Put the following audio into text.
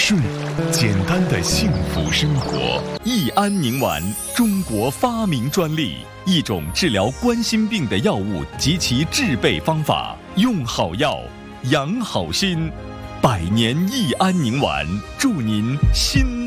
顺，简单的幸福生活。益安宁丸，中国发明专利，一种治疗冠心病的药物及其制备方法。用好药，养好心，100年益安宁丸，祝您心